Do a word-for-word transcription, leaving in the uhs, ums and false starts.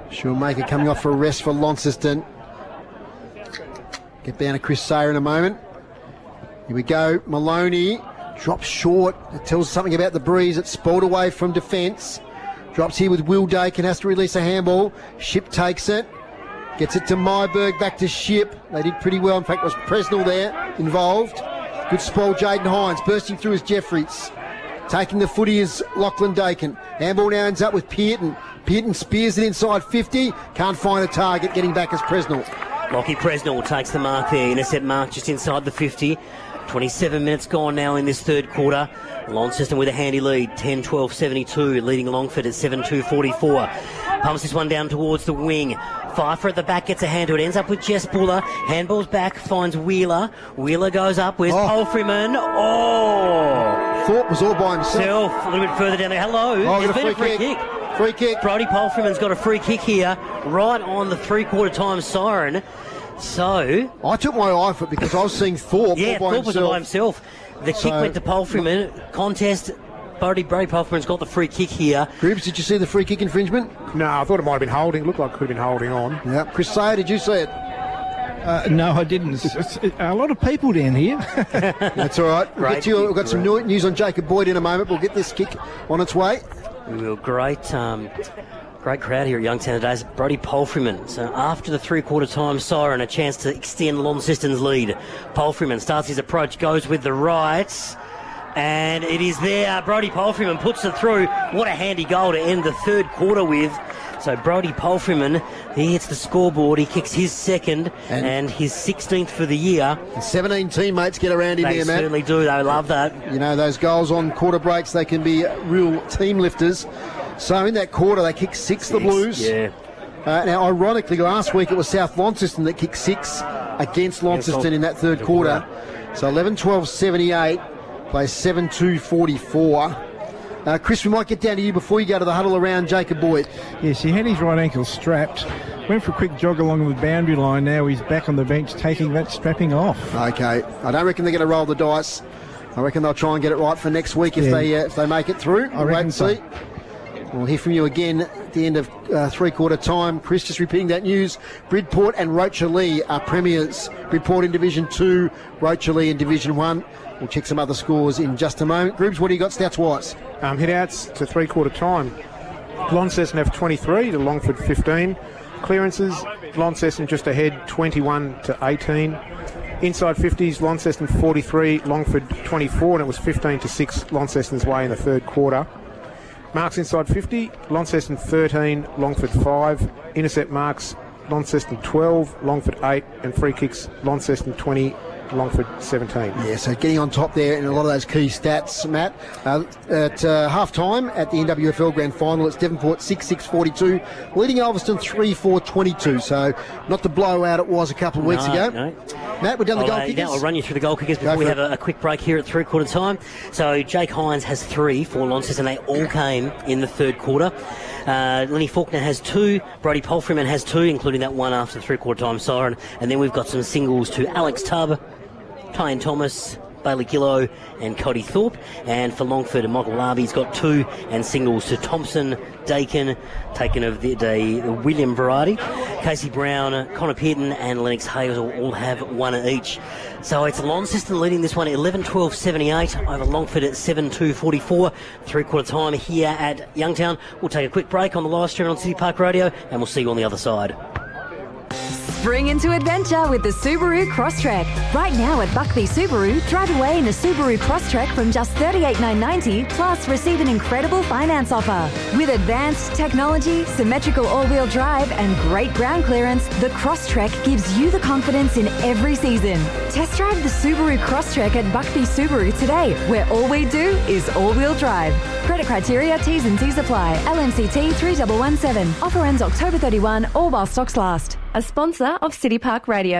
Shoemaker coming off for a rest for Launceston. Get down to Chris Sayer in a moment. Here we go. Maloney drops short. It tells something about the breeze. It's spoiled away from defence. Drops here with Will Dakin. Has to release a handball. Ship takes it. Gets it to Myberg. Back to Ship. They did pretty well. In fact, it was Presnell there involved. Good spoil, Jaden Hines. Bursting through is Jeffries. Taking the footy is Lachlan Dakin. Handball now ends up with Pearton. Pearton spears it inside fifty. Can't find a target. Getting back as Presnell. Lockie Presnell takes the mark there. Intercept mark just inside the fifty. twenty-seven minutes gone now in this third quarter. Launceston with a handy lead, ten twelve seventy-two, leading Longford at seven two forty-four. Pumps this one down towards the wing. Pfeiffer at the back gets a hand to it. Ends up with Jess Buller. Handball's back, finds Wheeler. Wheeler goes up. Where's Oh. Polfreeman? Oh! Thorpe was all by himself. Self, a little bit further down there. Hello. Oh, There's got a been free a free kick. kick. Free kick. Brody Polfreman's got a free kick here, right on the three-quarter time siren. So, I took my eye for it because I was seeing Thorpe yeah, all by Thorpe was himself. by himself. The kick So- went to Polfreman. Contest. Brody, Brody Polfreman's got the free kick here. Gribbs, did you see the free kick infringement? No, I thought it might have been holding. Looked like it could have been holding on. Yeah. Chris Sayer, did you see it? Uh, no, I didn't. It's, it's, it, a lot of people down here. That's all right. We'll Great get to you. kick, We've got some great. news on Jacob Boyd in a moment. We'll get this kick on its way. We will. Great, um, great crowd here at Youngstown today. It's Brody Polfreman. So after the three-quarter time siren, a chance to extend Launceston's lead. Polfreman starts his approach, goes with the right. And it is there. Brody Polfreman puts it through. What a handy goal to end the third quarter with. So Brody Polfreman, he hits the scoreboard. He kicks his second and, And- his sixteenth for the year. seventeen teammates get around him They there, Matt. certainly do. They love that. You know, those goals on quarter breaks, they can be real team lifters. So in that quarter, they kicked six, the Blues. Yeah. Uh, now, ironically, last week it was South Launceston that kicked six against Launceston in that third quarter. So eleven twelve seventy-eight, plays seven two forty-four. Uh, Chris, we might get down to you before you go to the huddle around Jacob Boyd. Yes, he had his right ankle strapped. Went for a quick jog along the boundary line. Now he's back on the bench taking that strapping off. Okay, I don't reckon they're going to roll the dice. I reckon they'll try and get it right for next week if Yeah. they uh, if they make it through. I We'll wait reckon and so. see. We'll hear from you again at the end of uh, three-quarter time. Chris, just repeating that news. Bridport and Rochalee are premiers. Bridport in Division two, Rochalee in Division one. We'll check some other scores in just a moment. Groups, what do you got stats-wise? Um, hit-outs to three-quarter time. Launceston have twenty-three to Longford fifteen. Clearances, Launceston just ahead, twenty-one to eighteen. Inside fifties, Launceston forty-three, Longford twenty-four, and it was fifteen to six Launceston's way in the third quarter. Marks inside fifty, Launceston thirteen, Longford five. Intercept marks, Launceston twelve, Longford eight, and free kicks, Launceston twenty, Longford seventeen. Yeah, so getting on top there in a lot of those key stats, Matt. Uh, at uh, half-time at the N W F L Grand Final, it's Devonport six six forty-two, leading Ulverston three four twenty-two. So not the blowout it was a couple of weeks No, ago. no. Matt, we're done the I'll, goal uh, kickers. yeah, I'll run you through the goal kickers Go before we for have it. a, a quick break here at three-quarter time. So Jake Hines has three for Launceston, and they all came in the third quarter. Uh, Lenny Faulkner has two. Brody Polfreman has two, including that one after the three-quarter time siren. And then we've got some singles to Alex Tubb, Tyan Thomas, Bailey Gillow and Cody Thorpe. And for Longford, Michael Larby's got two, and singles to Thompson, Dakin, taken of the, the, the William variety. Casey Brown, Connor Pearton and Lennox Hayes will all have one each. So it's Launceston leading this one at eleven twelve seventy-eight over Longford at seven two forty-four. Three-quarter time here at Youngtown. We'll take a quick break on the live stream on City Park Radio, and we'll see you on the other side. Spring into adventure with the Subaru Crosstrek. Right now at Buckby Subaru, drive away in a Subaru Crosstrek from just thirty-eight thousand nine hundred ninety, plus receive an incredible finance offer. With advanced technology, symmetrical all-wheel drive and great ground clearance, the Crosstrek gives you the confidence in every season. Test drive the Subaru Crosstrek at Buckby Subaru today, where all we do is all-wheel drive. Credit criteria, T's and C's apply. L M C T three one one seven. Offer ends October thirty-first or while stocks last. A sponsor of City Park Radio.